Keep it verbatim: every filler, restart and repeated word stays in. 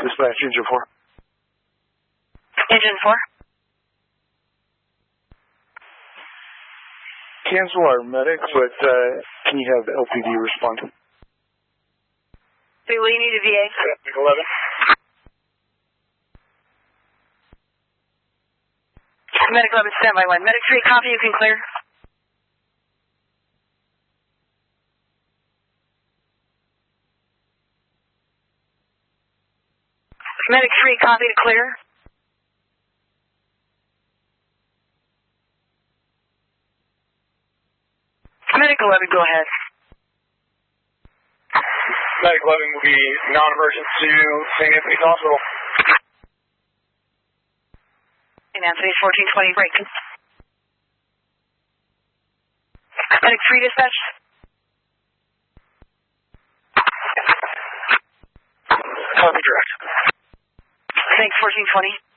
Dispatch, Engine four. Engine four. Cancel our medic, but uh, can you have L P D respond? So what do you need a V A? Medic eleven. Medic eleven, standby one. Medic three, copy, you can clear. Medic three, copy to clear. Medic eleven, go ahead. Medic eleven will be non-emergent to Saint Anthony's Hospital. Saint Anthony's fourteen twenty, break. Medic three, dispatch. Copy direct. Thanks, fourteen twenty.